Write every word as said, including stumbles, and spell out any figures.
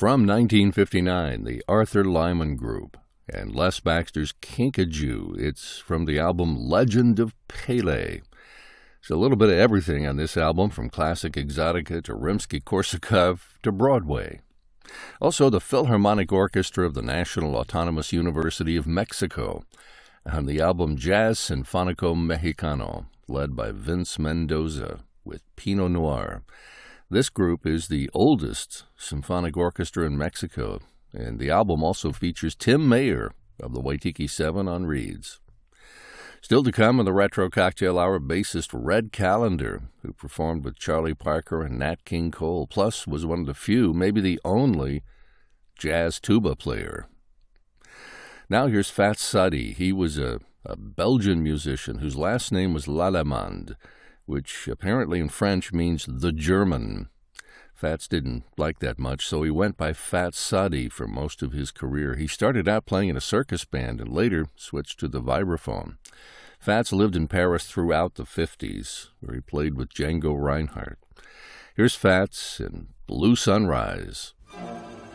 From nineteen fifty-nine, the Arthur Lyman Group and Les Baxter's Kinkajou. It's from the album Legend of Pele. There's a little bit of everything on this album, from classic exotica to Rimsky-Korsakov to Broadway. Also, the Philharmonic Orchestra of the National Autonomous University of Mexico on the album Jazz Sinfónico Mexicano, led by Vince Mendoza with Pinot Noir. This group is the oldest symphonic orchestra in Mexico, and the album also features Tim Mayer of the Waitiki Seven on reeds. Still to come in the Retro Cocktail Hour, bassist Red Callender, who performed with Charlie Parker and Nat King Cole, plus was one of the few, maybe the only, jazz tuba player. Now here's Fats Sadi. He was a, a Belgian musician whose last name was Lallemand, which apparently in French means the German. Fats didn't like that much, so he went by Fats Sadi for most of his career. He started out playing in a circus band and later switched to the vibraphone. Fats lived in Paris throughout the fifties, where he played with Django Reinhardt. Here's Fats in Blue Sunrise.